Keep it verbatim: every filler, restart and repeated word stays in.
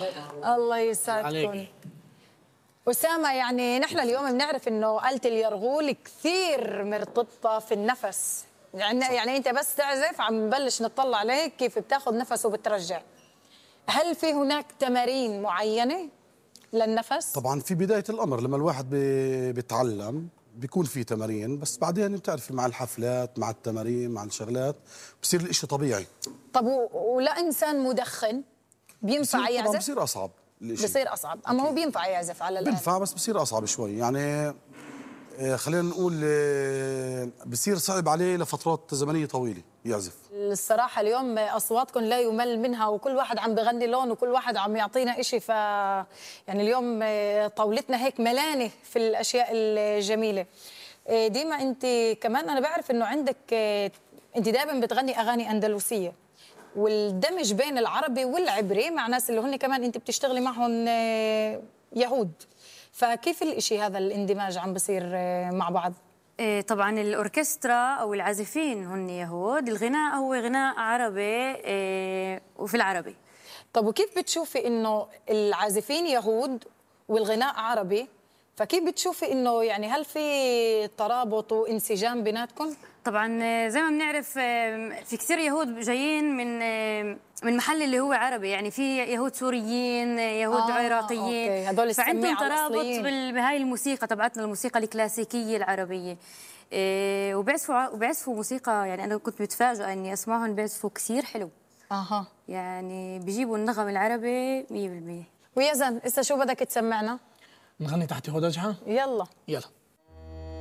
الله يسعدكم. أسامة، يعني نحن اليوم بنعرف إنه آلة اليرغول كثير مرتبطة في النفس، يعني يعني أنت بس تعزف عم نبلش نطلع عليك كيف بتاخذ نفس وبترجع. هل في هناك تمارين معينة للنفس؟ طبعا في بداية الأمر لما الواحد بيتعلم بيكون في تمارين، بس بعدين بتعرفي مع الحفلات مع التمارين مع الشغلات بصير الإشي طبيعي. طب ولا إنسان مدخن بينفع يعزف؟ طبعا بصير أصعب الإشي. بصير أصعب، أما هو بينفع يعزف على الآلة. بينفع بس بصير أصعب شوي، يعني خلينا نقول بصير صعب عليه لفترات زمنية طويلة يعزف. الصراحة اليوم أصواتكم لا يمل منها، وكل واحد عم بغني لون وكل واحد عم يعطينا إشي، ف يعني اليوم طاولتنا هيك ملانة في الأشياء الجميلة. ديما أنت كمان أنا بعرف إنه عندك، أنت دائما بتغني أغاني أندلسية، والدمج بين العربي والعبري مع ناس اللي هن كمان أنت بتشتغلي معهم يهود، فكيف الإشي هذا الاندماج عم بصير مع بعض؟ إيه طبعا الأوركسترا أو العازفين هن يهود، الغناء هو غناء عربي إيه وفي العربي. طب وكيف بتشوفي إنه العازفين يهود والغناء عربي، فكيف بتشوفي إنه يعني هل في ترابط وانسجام بيناتكم؟ طبعا زي ما بنعرف في كثير يهود جايين من من محل اللي هو عربي، يعني في يهود سوريين، يهود آه عراقيين، أوكي. هذول فعندهم ترابط بهاي الموسيقى تبعتنا، الموسيقى الكلاسيكيه العربيه. إيه وبيعزفوا وبيعزفوا موسيقى، يعني انا كنت متفاجئه اني اسمعهم بيعزفوا كثير حلو. اها يعني بيجيبوا النغم العربي مية بالمية. ويزن، هسه شو بدك تسمعنا؟ نغني تحت هودجها؟ يلا يلا.